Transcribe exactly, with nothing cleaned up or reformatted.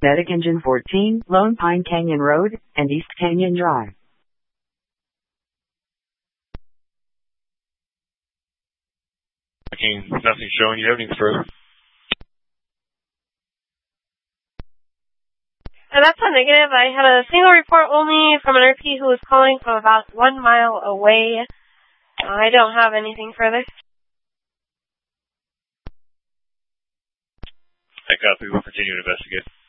Medic Engine fourteen, Lone Pine Canyon Road, and East Canyon Drive. Okay, nothing showing. You have anything further? Uh, that's a negative. I had a single report only from an R P who was calling from about one mile away. Uh, I don't have anything further. I copy. We'll continue to investigate.